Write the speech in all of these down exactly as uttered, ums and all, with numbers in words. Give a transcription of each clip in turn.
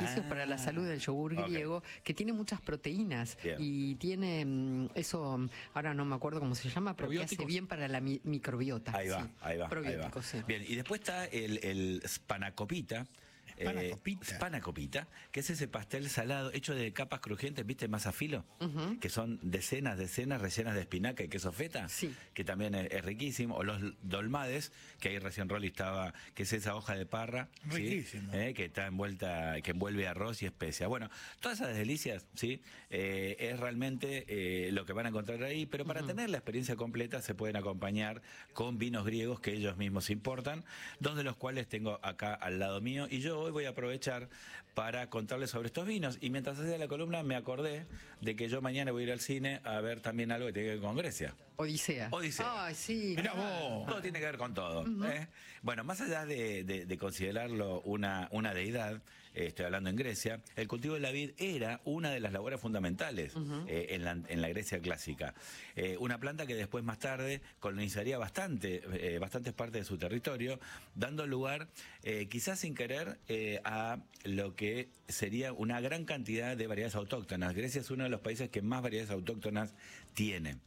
beneficios Ah, para la salud del yogur ok. griego, que tiene muchas proteínas. Bien. Y tiene mm, eso, mm, ahora no me acuerdo cómo se llama, pero que hace Probióticos. bien para la mi- microbiota. Ahí va, Sí, ahí va. ahí va. probióticos, sí. Bien, y después está el, el spanakopita. Spanakopita. Eh, spanakopita, que es ese pastel salado hecho de capas crujientes, ¿viste? Más a filo, Ujú. que son decenas, decenas rellenas de espinaca y queso feta, Sí. que también es, es riquísimo. O los dolmades, que ahí recién Rolly estaba, que es esa hoja de parra, ¿sí? Riquísimo. Eh, que está envuelta, que envuelve arroz y especia. Bueno, todas esas delicias, ¿sí? Eh, es realmente eh, lo que van a encontrar ahí, pero para tener la experiencia completa se pueden acompañar con vinos griegos que ellos mismos importan, dos de los cuales tengo acá al lado mío, y yo hoy voy a aprovechar para contarles sobre estos vinos. Y mientras hacía la columna me acordé de que yo mañana voy a ir al cine a ver también algo que tiene que ver con Grecia. Odisea. Odisea. Ay, sí. Mirá claro. vos. Todo tiene que ver con todo. ¿eh? Bueno, más allá de, de- de considerarlo una, una deidad, eh, estoy hablando en Grecia, el cultivo de la vid era una de las labores fundamentales eh, en, la, en la Grecia clásica. Eh, una planta que después, más tarde, colonizaría bastante, eh, bastantes partes de su territorio, dando lugar, eh, quizás sin querer, eh, a lo que sería una gran cantidad de variedades autóctonas. Grecia es uno de los países que más variedades autóctonas tiene.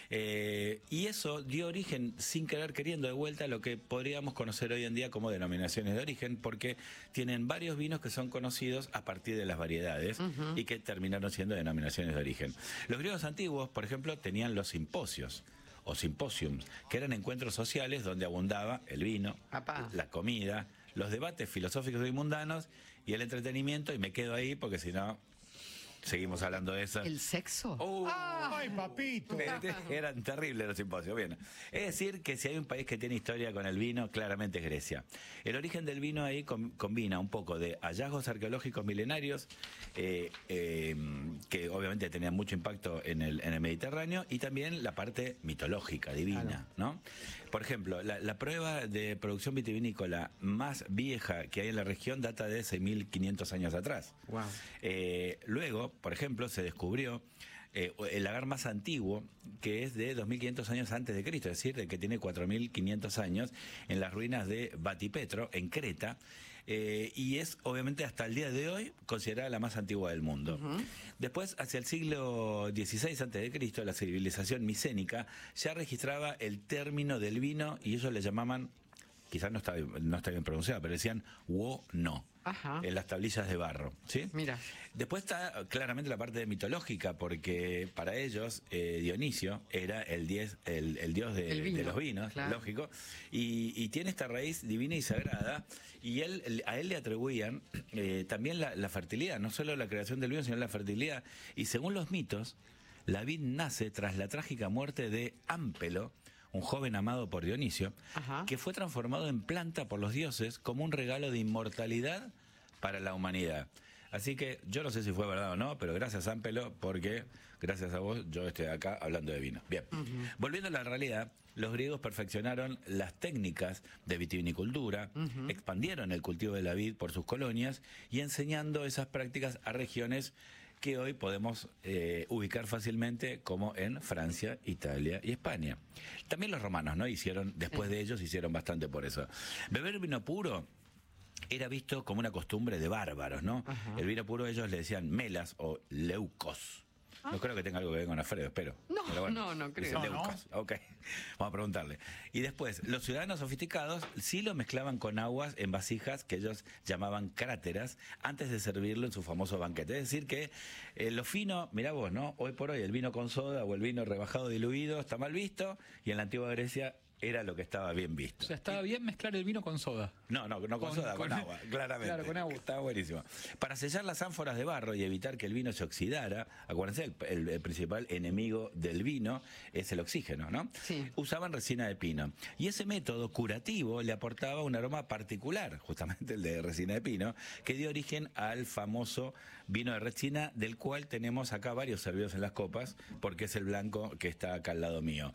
Eh, y eso dio origen, sin querer queriendo, de vuelta a lo que podríamos conocer hoy en día como denominaciones de origen, porque tienen varios vinos que son conocidos a partir de las variedades y que terminaron siendo denominaciones de origen. Los griegos antiguos, por ejemplo, tenían los simposios o simposiums, que eran encuentros sociales donde abundaba el vino, Apá. la comida, los debates filosóficos y mundanos y el entretenimiento, y me quedo ahí porque si no seguimos hablando de eso. ¿El sexo? Oh. Ay, papito. Eran terribles los simposios. Bien. Es decir, que si hay un país que tiene historia con el vino, claramente es Grecia. El origen del vino ahí com- combina un poco de hallazgos arqueológicos milenarios, eh, eh, que obviamente tenían mucho impacto en el, en el Mediterráneo, y también la parte mitológica, divina, ¿no? Por ejemplo, la, la prueba de producción vitivinícola más vieja que hay en la región data de seis mil quinientos años atrás. Wow. Eh, luego, por ejemplo, se descubrió eh, el lagar más antiguo, que es de dos mil quinientos años antes de Cristo, es decir, de que tiene cuatro mil quinientos años, en las ruinas de Batipetro, en Creta, eh, y es obviamente hasta el día de hoy considerada la más antigua del mundo. Uh-huh. Después, hacia el siglo dieciséis antes de Cristo, la civilización micénica ya registraba el término del vino, y ellos le llamaban, quizás no está, no está bien pronunciado, pero decían wo no. Ajá. En las tablillas de barro, ¿sí? Mira. Después está claramente la parte mitológica, porque para ellos eh, Dionisio era el, diez, el, el dios de, El vino, de los vinos, claro. lógico, y, y tiene esta raíz divina y sagrada, y él, a él le atribuían eh, también la, la fertilidad, no solo la creación del vino, sino la fertilidad. Y según los mitos, la vid nace tras la trágica muerte de Ámpelo, un joven amado por Dionisio, Ajá. que fue transformado en planta por los dioses como un regalo de inmortalidad para la humanidad. Así que yo no sé si fue verdad o no, pero gracias, Ámpelo, porque gracias a vos yo estoy acá hablando de vino. Bien, uh-huh. Volviendo a la realidad, los griegos perfeccionaron las técnicas de vitivinicultura, uh-huh. expandieron el cultivo de la vid por sus colonias y enseñando esas prácticas a regiones que hoy podemos eh, ubicar fácilmente, como en Francia, Italia y España. También los romanos, ¿no? Hicieron, después de ellos, hicieron bastante por eso. Beber vino puro era visto como una costumbre de bárbaros, ¿no? Ajá. El vino puro ellos le decían melas o leucos. No creo que tenga algo que ver con Alfredo, espero. No, Pero bueno, no, no creo. dicen No, leucos. Ok, vamos a preguntarle. Y después, los ciudadanos sofisticados sí lo mezclaban con aguas en vasijas que ellos llamaban cráteras antes de servirlo en su famoso banquete. Es decir que eh, lo fino, mirá vos, ¿no? Hoy por hoy el vino con soda o el vino rebajado diluido está mal visto, y en la antigua Grecia era lo que estaba bien visto. O sea, estaba bien mezclar el vino con soda. No, no, no con, con soda, con, con agua, claramente. Claro, con agua. Estaba buenísimo. Para sellar las ánforas de barro y evitar que el vino se oxidara, acuérdense, el, el, el principal enemigo del vino es el oxígeno, ¿no? Sí. Usaban resina de pino. Y ese método curativo le aportaba un aroma particular, justamente el de resina de pino, que dio origen al famoso vino de resina, del cual tenemos acá varios servidos en las copas, porque es el blanco que está acá al lado mío.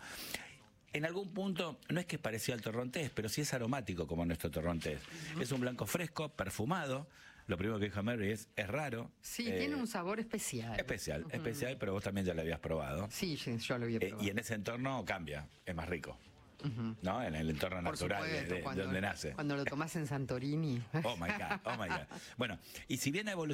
En algún punto, no es que es parecido al torrontés, pero sí es aromático como nuestro torrontés. Uh-huh. Es un blanco fresco, perfumado. Lo primero que dijo Mary es, es raro. Sí, eh, tiene un sabor especial. Especial, uh-huh. especial, pero vos también ya lo habías probado. Sí, yo lo había probado. Eh, y en ese entorno cambia, es más rico. Uh-huh. ¿No? En el entorno Por natural supuesto, de, de, cuando, de donde nace. Cuando lo tomás en Santorini. Oh my God, oh my God. Bueno, y si bien ha evolucionado